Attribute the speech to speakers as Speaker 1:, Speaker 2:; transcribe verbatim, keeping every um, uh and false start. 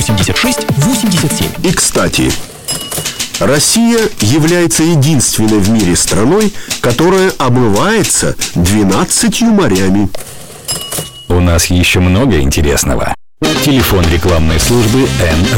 Speaker 1: восемьдесят шесть восемьдесят семь.
Speaker 2: И, кстати, Россия является единственной в мире страной, которая омывается двенадцатью морями.
Speaker 3: У нас еще много интересного. Телефон рекламной службы Н